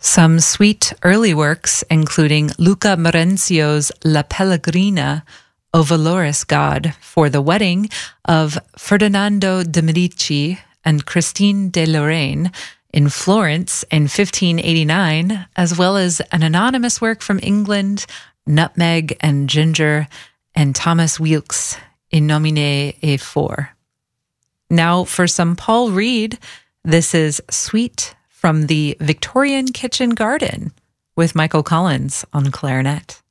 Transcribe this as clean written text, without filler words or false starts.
Some sweet early works, including Luca Marenzio's La Pellegrina, O Valoris God, for the wedding of Ferdinando de' Medici and Christine de Lorraine in Florence in 1589, as well as an anonymous work from England, Nutmeg and Ginger, and Thomas Weelkes in Nomine et For. Now for some Paul Reed, this is Sweet from the Victorian Kitchen Garden with Michael Collins on clarinet.